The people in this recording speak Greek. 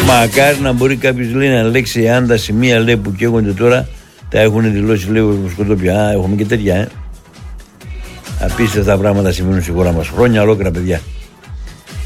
Μακάρι να μπορεί κάποιος, λέει, να ελέγξει αν τα σημεία, λέει, που καίγονται τώρα τα έχουν δηλώσει, λέει, ο Σκοτόπια. Έχουμε και τέτοια, Απίστευτα πράγματα συμβαίνουν στη χώρα μας. Χρόνια ολόκληρα, παιδιά.